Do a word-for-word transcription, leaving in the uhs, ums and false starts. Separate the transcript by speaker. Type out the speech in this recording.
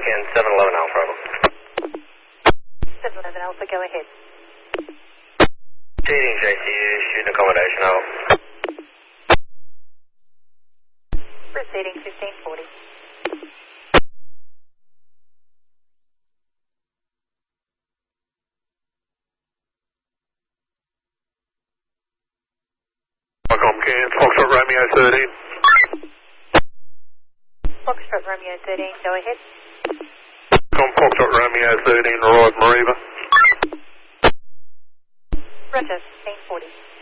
Speaker 1: Tonkin seven eleven Alpha.
Speaker 2: seven eleven Alpha, go ahead.
Speaker 1: Cheating J C U, student accommodation out.
Speaker 2: Proceeding fifteen forty.
Speaker 3: Welcome, Cairns, Foxtrot Romeo thirteen.
Speaker 2: Foxtrot Romeo thirteen, go ahead.
Speaker 3: Welcome, Foxtrot Romeo thirteen, arrive Mariba.
Speaker 2: Roger, fifteen forty.